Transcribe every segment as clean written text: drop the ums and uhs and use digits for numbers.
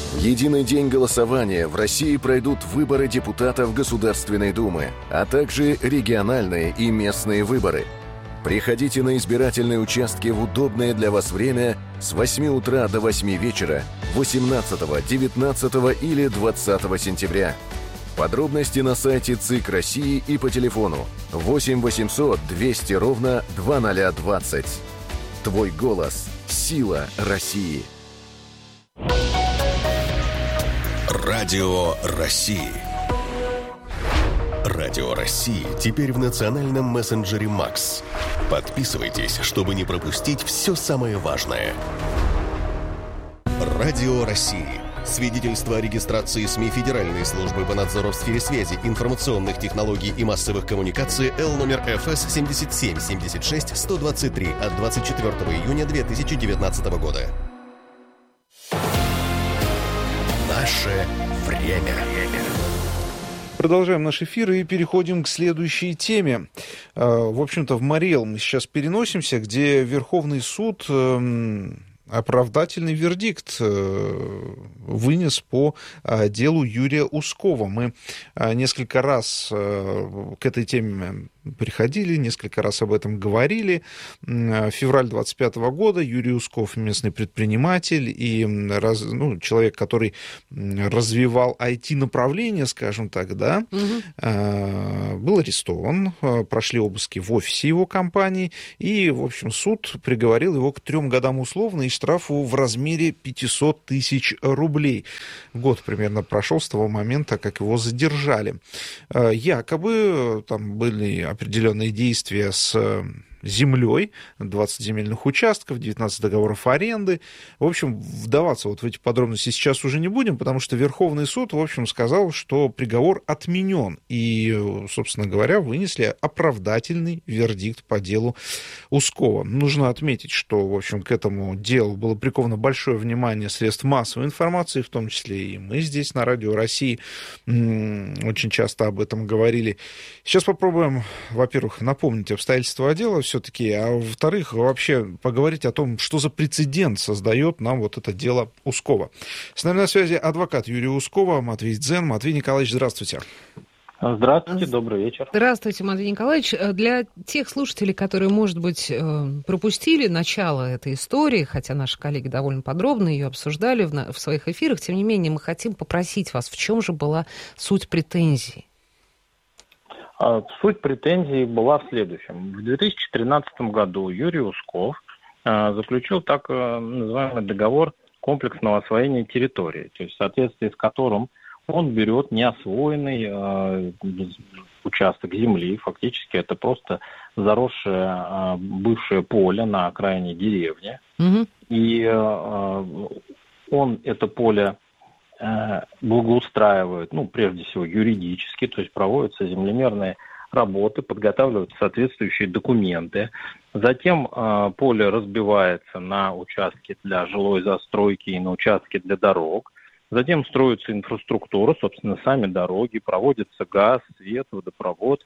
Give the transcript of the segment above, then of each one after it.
В единый день голосования в России пройдут выборы депутатов Государственной Думы, а также региональные и местные выборы. Приходите на избирательные участки в удобное для вас время с 8 утра до 8 вечера 18, 19 или 20 сентября. Подробности на сайте ЦИК России и по телефону 8 800 200 ровно 2020. Твой голос – сила России. Радио России. Радио России теперь в национальном мессенджере МАКС. Подписывайтесь, чтобы не пропустить все самое важное. Радио России. Свидетельство о регистрации СМИ Федеральной службы по надзору в сфере связи, информационных технологий и массовых коммуникаций Л номер ФС 77-76-123 от 24 июня 2019 года. Наше время. Продолжаем наш эфир и переходим к следующей теме. В общем-то, в Мариэл мы сейчас переносимся, где Верховный суд оправдательный вердикт вынес по делу Юрия Ускова. Мы несколько раз к этой теме приходили, несколько раз об этом говорили. Февраль 25 года Юрий Усков, местный предприниматель и человек, который развивал IT-направление, скажем так, да, был арестован, прошли обыски в офисе его компании, и, в общем, суд приговорил его к 3 годам условно и штрафу в размере 500 тысяч рублей. Год примерно прошел с того момента, как его задержали. Якобы там были определенные действия с землей, 20 земельных участков, 19 договоров аренды. В общем, вдаваться вот в эти подробности сейчас уже не будем, потому что Верховный суд, в общем, сказал, что приговор отменен. И, собственно говоря, вынесли оправдательный вердикт по делу Ускова. Нужно отметить, что, в общем, к этому делу было приковано большое внимание средств массовой информации, в том числе и мы здесь на Радио России очень часто об этом говорили. Сейчас попробуем, во-первых, напомнить обстоятельства дела все-таки, а во-вторых, вообще поговорить о том, что за прецедент создает нам вот это дело Ускова. С нами на связи адвокат Юрия Ускова Матвей Дзен. Матвей Николаевич, здравствуйте. Здравствуйте, добрый вечер. Здравствуйте, Матвей Николаевич. Для тех слушателей, которые, может быть, пропустили начало этой истории, хотя наши коллеги довольно подробно ее обсуждали в своих эфирах, тем не менее, мы хотим попросить вас, в чем же была суть претензий? Суть претензий была в следующем. В 2013 году Юрий Усков заключил так называемый договор комплексного освоения территории, то есть в соответствии с которым он берет неосвоенный участок земли, фактически это просто заросшее бывшее поле на окраине деревни, и он это поле благоустраивают, прежде всего юридически, то есть проводятся землемерные работы, подготавливают соответствующие документы. Затем поле разбивается на участки для жилой застройки и на участки для дорог. Затем строится инфраструктура, собственно, сами дороги, проводится газ, свет, водопровод.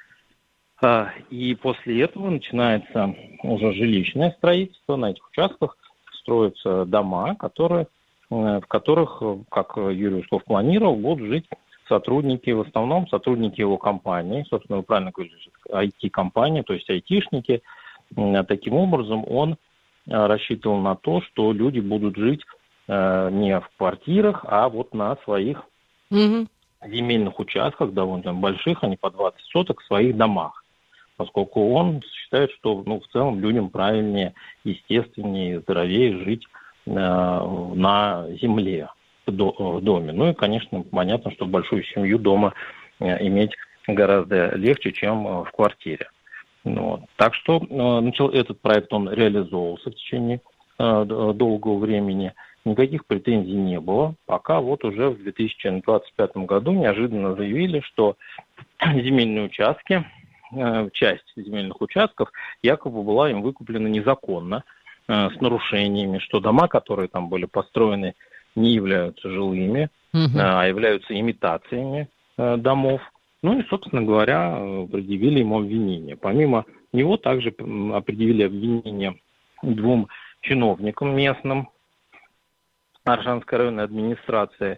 И после этого начинается уже жилищное строительство. На этих участках строятся дома, в которых, как Юрий Усков планировал, будут жить сотрудники, в основном сотрудники его компании, собственно, вы правильно говорите, IT-компании, то есть айтишники. Таким образом, он рассчитывал на то, что люди будут жить не в квартирах, а вот на своих земельных участках, довольно больших, они по 20 соток, в своих домах. Поскольку он считает, что в целом людям правильнее, естественнее, здоровее жить на земле, в доме. И, конечно, понятно, что большую семью дома иметь гораздо легче, чем в квартире. Так что этот проект он реализовывался в течение долгого времени. Никаких претензий не было, пока вот уже в 2025 году неожиданно заявили, что земельные участки, часть земельных участков якобы была им выкуплена незаконно, с нарушениями, что дома, которые там были построены, не являются жилыми, а являются имитациями домов. И, собственно говоря, предъявили ему обвинение. Помимо него также предъявили обвинение 2 чиновникам местным, Аршанской районной администрации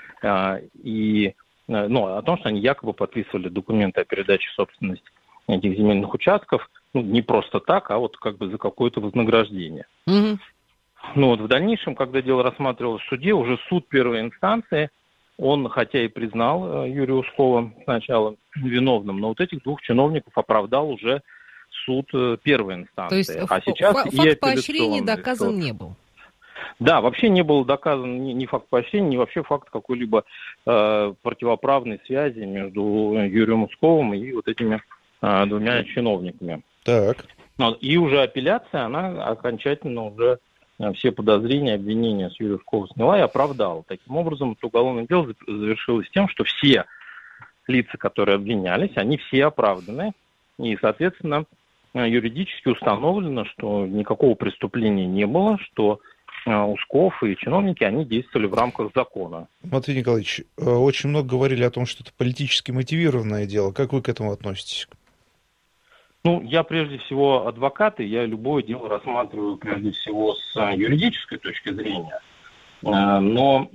о том, что они якобы подписывали документы о передаче собственности этих земельных участков, не просто так, а вот как бы за какое-то вознаграждение. Mm-hmm. В дальнейшем, когда дело рассматривалось в суде, уже суд первой инстанции, он, хотя и признал Юрия Ускова сначала виновным, но вот этих двух чиновников оправдал уже суд первой инстанции. То есть факт поощрения доказан не был? Да, вообще не был доказан ни факт поощрения, ни вообще факт какой-либо противоправной связи между Юрием Усковым и вот этими двумя чиновниками. Так. И уже апелляция, она окончательно уже все подозрения, обвинения с Юрия Ускова сняла и оправдала. Таким образом, это уголовное дело завершилось тем, что все лица, которые обвинялись, они все оправданы. И, соответственно, юридически установлено, что никакого преступления не было, что Усков и чиновники, они действовали в рамках закона. Матвей Николаевич, очень много говорили о том, что это политически мотивированное дело. Как вы к этому относитесь? Я прежде всего адвокат, и я любое дело рассматриваю прежде всего с юридической точки зрения. Но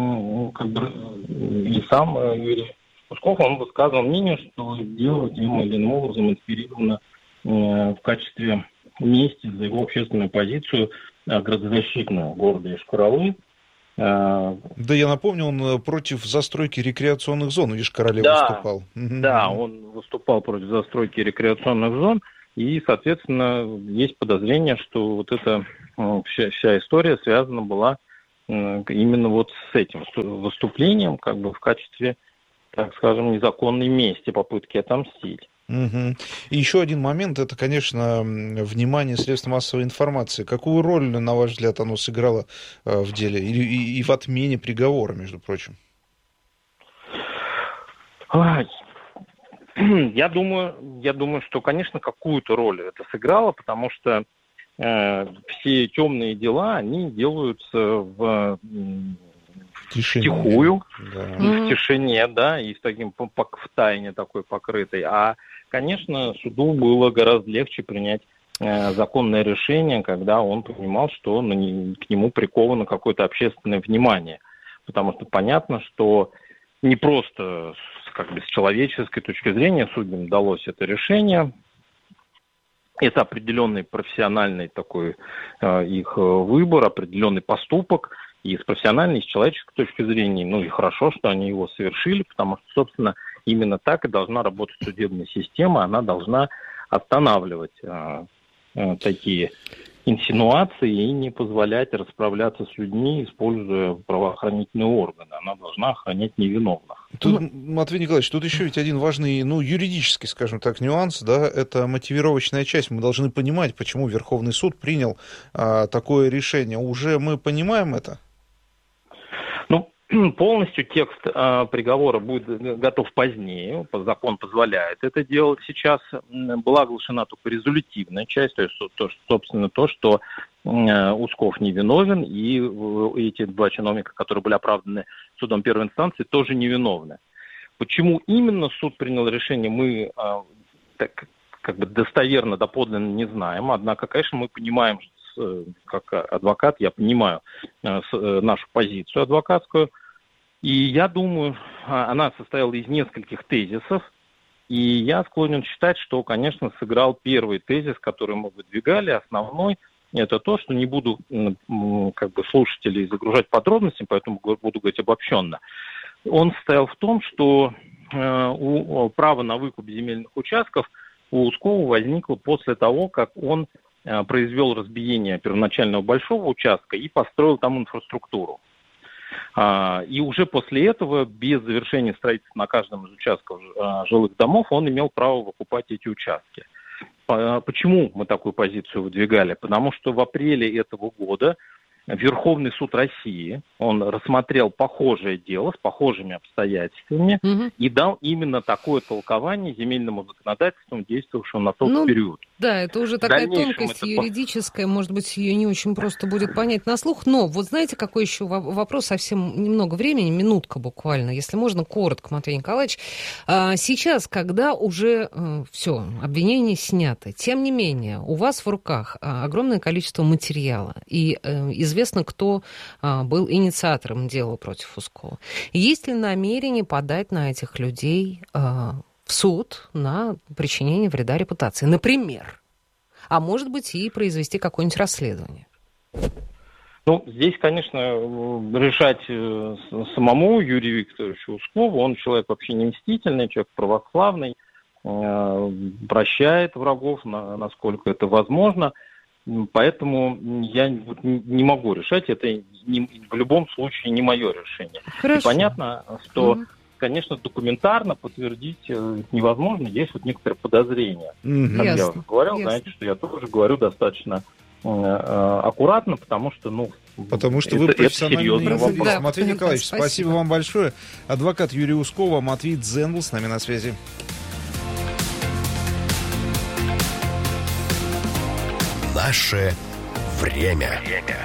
и сам Юрий Усков, он высказывал мнение, что дело тем или иным образом инспирировано в качестве мести за его общественную позицию градозащитную города Йошкар-Олы. Да, я напомню, он против застройки рекреационных зон в Йошкар-Оле выступал. Да, он выступал против застройки рекреационных зон, и, соответственно, есть подозрение, что вот эта вся история связана была именно вот с этим выступлением, как бы в качестве, так скажем, незаконной мести, попытки отомстить. Угу. И еще один момент, это, конечно, внимание средств массовой информации. Какую роль, на ваш взгляд, оно сыграло в деле и в отмене приговора, между прочим? Я думаю, что, конечно, какую-то роль это сыграло, потому что все темные дела, они делаются втихую, в тишине, да, и с таким в тайне такой покрытой. А, конечно, суду было гораздо легче принять законное решение, когда он понимал, что к нему приковано какое-то общественное внимание. Потому что понятно, что не просто с человеческой точки зрения судьям далось это решение. Это определенный профессиональный такой их выбор, определенный поступок. И с профессиональной, и с человеческой точки зрения, и хорошо, что они его совершили, потому что, собственно, именно так и должна работать судебная система. Она должна останавливать такие инсинуации и не позволять расправляться с людьми, используя правоохранительные органы. Она должна охранять невиновных. Тут, Матвей Николаевич, тут еще ведь один важный, юридический, скажем так, нюанс, да, это мотивировочная часть. Мы должны понимать, почему Верховный суд принял такое решение. Уже мы понимаем это? Полностью текст приговора будет готов позднее, закон позволяет это делать сейчас. Была оглашена только резолютивная часть, то есть, собственно, то, что Усков невиновен, и эти два чиновника, которые были оправданы судом первой инстанции, тоже невиновны. Почему именно суд принял решение, мы достоверно, доподлинно не знаем, однако, конечно, мы понимаем, как адвокат, я понимаю нашу позицию адвокатскую, и я думаю, она состояла из нескольких тезисов, и я склонен считать, что, конечно, сыграл первый тезис, который мы выдвигали, основной, это то, что не буду слушателей загружать подробностями, поэтому буду говорить обобщенно. Он состоял в том, что право на выкуп земельных участков у Ускова возникло после того, как он произвел разбиение первоначального большого участка и построил там инфраструктуру. И уже после этого, без завершения строительства на каждом из участков жилых домов, он имел право выкупать эти участки. Почему мы такую позицию выдвигали? Потому что в апреле этого года Верховный суд России, он рассмотрел похожее дело с похожими обстоятельствами и дал именно такое толкование земельному законодательству, действовавшему на тот период. Да, это уже такая тонкость юридическая, может быть, ее не очень просто будет понять на слух, но вот знаете, какой еще вопрос, совсем немного времени, минутка буквально, если можно, коротко, Матвей Николаевич. Сейчас, когда уже все, обвинения сняты, тем не менее, у вас в руках огромное количество материала, и известно, известно, кто был инициатором дела против Ускова. Есть ли намерение подать на этих людей в суд на причинение вреда репутации, например? А может быть, и произвести какое-нибудь расследование? Ну, здесь, конечно, решать самому Юрию Викторовичу Ускову. Он человек вообще не мстительный, человек православный, прощает врагов, насколько это возможно. Поэтому я не могу решать. Это в любом случае не мое решение. И понятно, что, конечно, документарно подтвердить невозможно. Есть вот некоторые подозрения. Как я уже говорил, знаете, что я тоже говорю достаточно аккуратно, потому что, вы профессиональный юрист. Да, Матвей Николаевич, спасибо вам большое. Адвокат Юрия Ускова Матвей Дзен был с нами на связи. Наше время.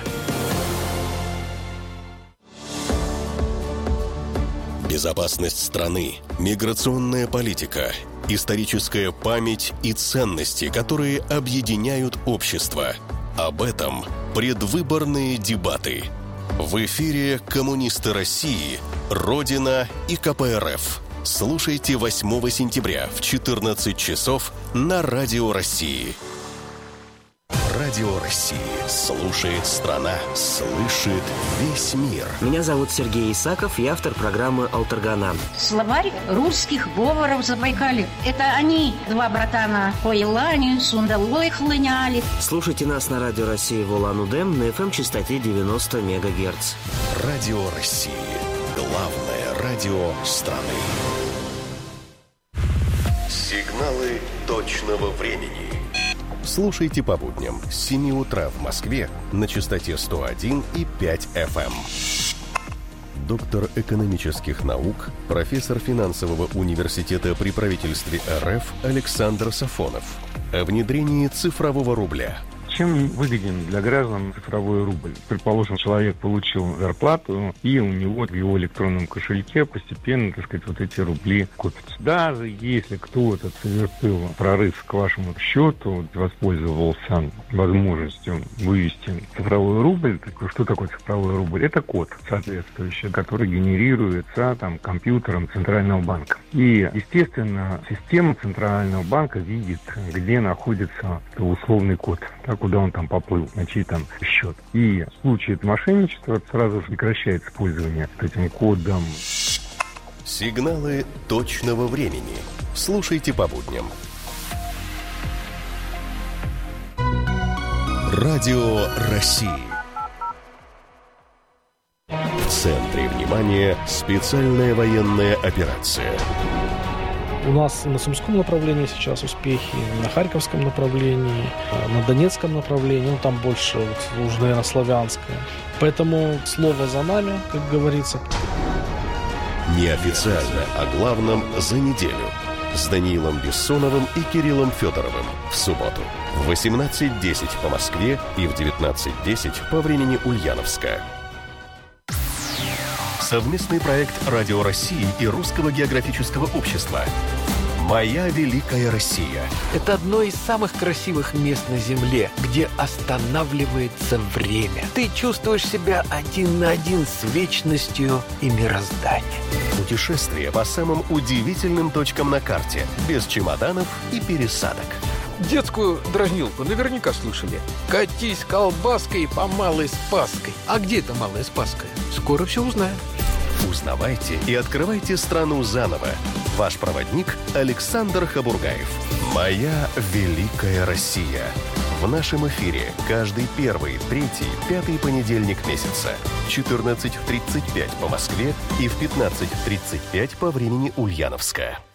Безопасность страны, миграционная политика, историческая память и ценности, которые объединяют общество. Об этом предвыборные дебаты. В эфире «Коммунисты России», «Родина» и КПРФ. Слушайте 8 сентября в 14 часов на Радио России. Радио России. Слушает страна, слышит весь мир. Меня зовут Сергей Исаков, я автор программы «Алтаргана». Словарь русских говоров Забайкалья. Это они, два братана, по Елане, Сундалой хлыняли. Слушайте нас на Радио России в Улан-Удэ на FM-частоте 90 МГц. Радио России. Главное радио страны. Сигналы точного времени. Слушайте по будням с 7 утра в Москве на частоте 101,5 FM. Доктор экономических наук, профессор финансового университета при правительстве РФ Александр Сафонов. О внедрении цифрового рубля. Чем выгоден для граждан цифровой рубль? Предположим, человек получил зарплату, и у него в его электронном кошельке постепенно, вот эти рубли копятся. Даже если кто-то совершил прорыв к вашему счету, воспользовался возможностью вывести цифровой рубль, что такое цифровой рубль? Это код соответствующий, который генерируется компьютером Центрального банка. И, естественно, система Центрального банка видит, где находится условный код, куда он поплыл, на чей счет. И в случае мошенничества сразу же прекращает использование этим кодом. Сигналы точного времени. Слушайте по будням. Радио России. В центре внимания специальная военная операция. У нас на Сумском направлении сейчас успехи, на Харьковском направлении, на Донецком направлении, там больше уже, наверное, славянское. Поэтому слово за нами, как говорится. Неофициально о главном за неделю. С Даниилом Бессоновым и Кириллом Федоровым в субботу в 18:10 по Москве и в 19:10 по времени Ульяновска. Совместный проект Радио России и Русского географического общества. «Моя великая Россия». Это одно из самых красивых мест на Земле, где останавливается время. Ты чувствуешь себя один на один с вечностью и мирозданием. Путешествие по самым удивительным точкам на карте, без чемоданов и пересадок. Детскую дразнилку наверняка слышали. Катись колбаской по Малой Спасской. А где это Малая Спасская? Скоро все узнаем. Узнавайте и открывайте страну заново. Ваш проводник Александр Хабургаев. «Моя великая Россия». В нашем эфире каждый первый, третий, пятый понедельник месяца. 14:35 по Москве и в 15:35 по времени Ульяновска.